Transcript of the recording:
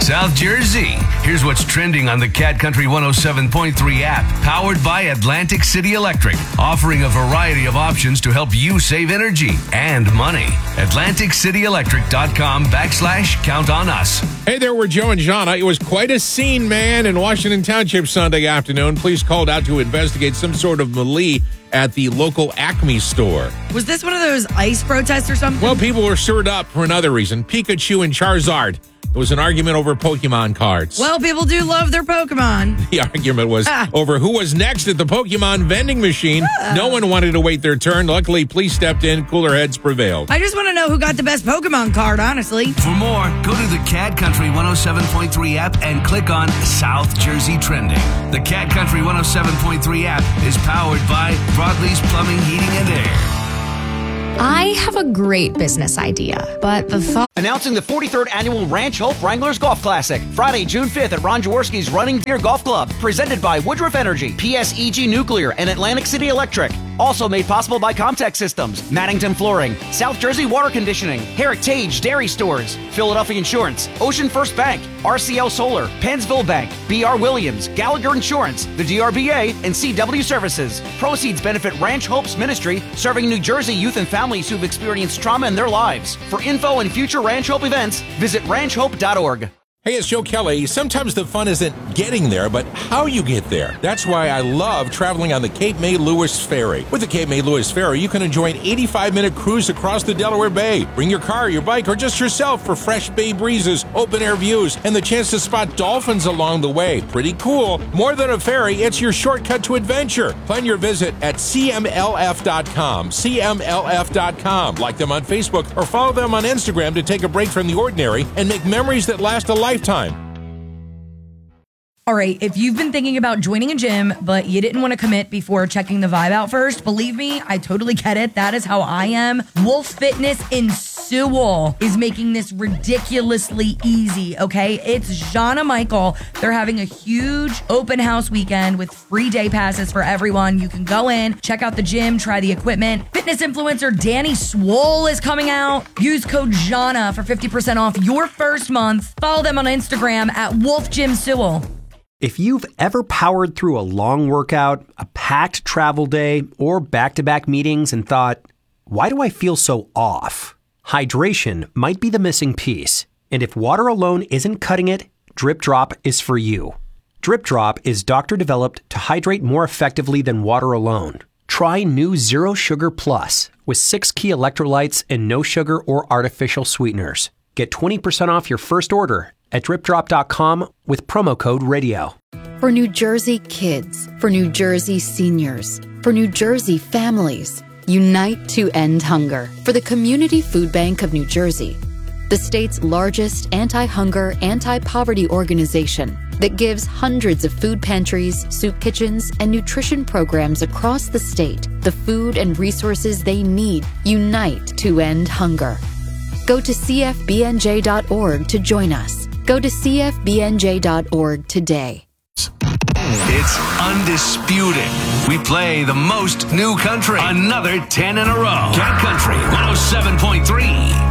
South Jersey. Here's what's trending on the Cat Country 107.3 app, powered by Atlantic City Electric, offering a variety of options to help you save energy and money. AtlanticCityElectric.com/count on us. Hey there, we're Joe and Jana. It was quite a scene, man, in Washington Township Sunday afternoon. Police called out to investigate some sort of melee at the local Acme store. Was this one of those ICE protests or something? Well, people were stirred up for another reason. Pikachu and Charizard. It was an argument over Pokemon cards. Well, people do love their Pokemon. The argument was over who was next at the Pokemon vending machine. No one wanted to wait their turn. Luckily, police stepped in. Cooler heads prevailed. I just want to know who got the best Pokemon card, honestly. For more, go to the Cat Country 107.3 app and click on South Jersey Trending. The Cat Country 107.3 app is powered by Broadleaf's Plumbing, Heating, and Air. I have a great business idea, but the thought... Announcing the 43rd Annual Ranch Hope Wranglers Golf Classic, Friday, June 5th at Ron Jaworski's Running Deer Golf Club, presented by Woodruff Energy, PSEG Nuclear, and Atlantic City Electric. Also made possible by Comtech Systems, Maddington Flooring, South Jersey Water Conditioning, Heritage Dairy Stores, Philadelphia Insurance, Ocean First Bank, RCL Solar, Pennsville Bank, B.R. Williams, Gallagher Insurance, the DRBA, and CW Services. Proceeds benefit Ranch Hope's ministry, serving New Jersey youth and families who've experienced trauma in their lives. For info and future Ranch Hope events, visit ranchhope.org. Hey, it's Joe Kelly. Sometimes the fun isn't getting there, but how you get there. That's why I love traveling on the Cape May Lewis Ferry. With the Cape May Lewis Ferry, you can enjoy an 85-minute cruise across the Delaware Bay. Bring your car, your bike, or just yourself for fresh bay breezes, open-air views, and the chance to spot dolphins along the way. Pretty cool. More than a ferry, it's your shortcut to adventure. Plan your visit at cmlf.com. cmlf.com. Like them on Facebook or follow them on Instagram to take a break from the ordinary and make memories that last a lifetime. All right, if you've been thinking about joining a gym, but you didn't want to commit before checking the vibe out first, believe me, I totally get it. That is how I am. Wolf Fitness in Sewell is making this ridiculously easy, okay? It's Jana Michael. They're having a huge open house weekend with free day passes for everyone. You can go in, check out the gym, try the equipment. Fitness influencer Danny Swoll is coming out. Use code Jana for 50% off your first month. Follow them on Instagram at Wolf Gym Sewell. If you've ever powered through a long workout, a packed travel day, or back-to-back meetings and thought, why do I feel so off? Hydration might be the missing piece. And if water alone isn't cutting it, Drip Drop is for you. Drip Drop is doctor-developed to hydrate more effectively than water alone. Try new Zero Sugar Plus with 6 key electrolytes and no sugar or artificial sweeteners. Get 20% off your first order at dripdrop.com with promo code radio. For New Jersey kids, for New Jersey seniors, for New Jersey families, unite to end hunger. For the Community Food Bank of New Jersey, the state's largest anti-hunger, anti-poverty organization that gives hundreds of food pantries, soup kitchens, and nutrition programs across the state the food and resources they need. Unite to end hunger. Go to cfbnj.org to join us. Go to cfbnj.org today. It's undisputed. We play the most new country. Another 10 in a row. Cat Country 107.3.